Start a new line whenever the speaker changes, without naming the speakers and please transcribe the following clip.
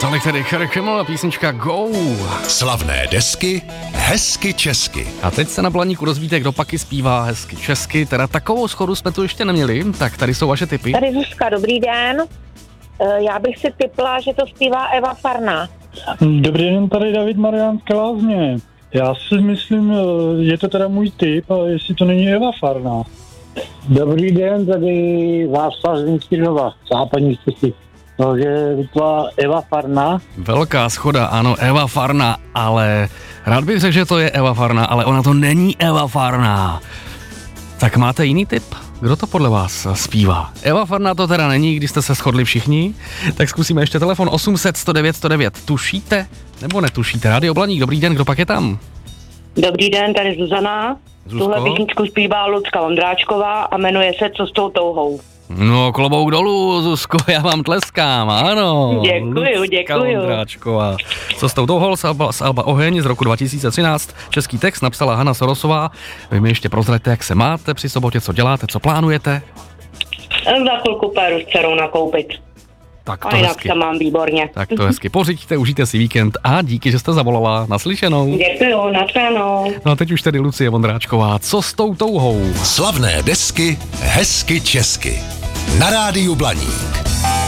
Tolik tedy Harry Kimmel a písnička Go.
Slavné desky hezky česky.
A teď se na Blaníku dozvíte, kdo paky zpívá hezky česky. Teda takovou schodu jsme tu ještě neměli, tak tady jsou vaše tipy.
Tady Zuzka, dobrý den. Já bych si tipla, že to zpívá Eva Farná.
Dobrý den, tady David Marián z Lázně. Já si myslím, je to teda můj tip, ale jestli to není Eva Farná.
Dobrý den, tady Václav z Vinčírova, západní Čechy. No, že vytvořila Eva Farná.
Velká schoda, ano, Eva Farná, ale rád bych řekl, že to je Eva Farná, ale ona to není Eva Farná. Tak máte jiný tip? Kdo to podle vás zpívá? Eva Farná to teda není, když jste se shodli všichni. Tak zkusíme ještě telefon 800 109 109. Tušíte? Nebo netušíte? Rádio Blaník, dobrý den, kdo pak je tam?
Dobrý den, tady Zuzana.
Zuzko?
Tuhle písničku zpívá Lucka Vondráčková a jmenuje se Co s tou touhou.
No, klobouk dolů, Zuzko, já vám tleskám, ano.
Děkuju.
Lucka Vondráčková. Co s tou touhou z alba Oheň z roku 2013. Český text napsala Hana Sorosová. Vy mi ještě prozraďte, jak se máte při sobotě, co děláte, co plánujete.
Za chvilku péru s dcerou nakoupit.
Tak to
A jinak
hezky.
se mám výborně.
Tak to hezky. Pořiďte, užijte si víkend a díky, že jste zavolala. Naslyšenou.
Děkuju, nashledanou.
No a teď už tedy Lucie Vondráčková. Co s tou touhou?
Slavné desky hezky česky. Na rádiu Blaník.